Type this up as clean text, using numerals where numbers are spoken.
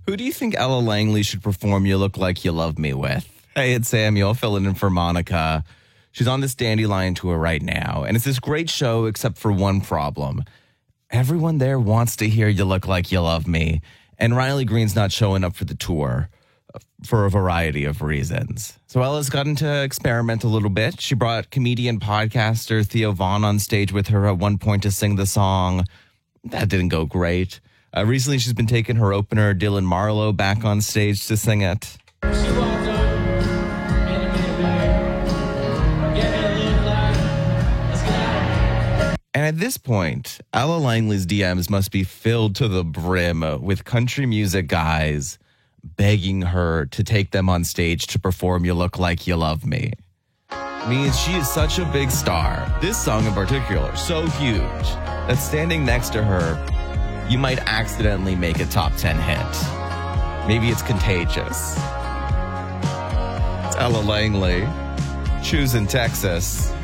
Who do you think Ella Langley should perform You Look Like You Love Me with? Hey, it's Samuel filling in for Monica. She's on this Dandelion tour right now, and it's this great show except for one problem. Everyone there wants to hear You Look Like You Love Me, and Riley Green's not showing up for the tour for a variety of reasons. So Ella's gotten to experiment a little bit. She brought comedian podcaster Theo Vaughn on stage with her at one point to sing the song. That didn't go great. Recently, she's been taking her opener, Dylan Marlowe, back on stage to sing it. And at this point, Ella Langley's DMs must be filled to the brim with country music guys begging her to take them on stage to perform You Look Like You Love Me. I mean, she is such a big star. This song in particular, so huge, that standing next to her, you might accidentally make a top 10 hit. Maybe it's contagious. It's Ella Langley, choosing Texas.